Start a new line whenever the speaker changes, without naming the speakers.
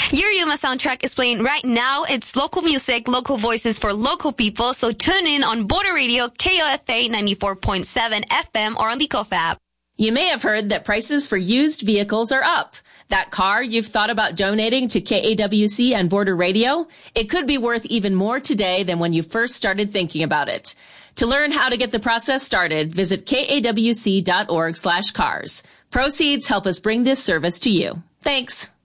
Your Yuma soundtrack is playing right now. It's local music, local voices for local people. So tune in on Border Radio, KOFA 94.7 FM or on the KOFA app.
You may have heard that prices for used vehicles are up. That car you've thought about donating to KAWC and Border Radio, it could be worth even more today than when you first started thinking about it. To learn how to get the process started, visit kawc.org/cars. Proceeds help us bring this service to you. Thanks.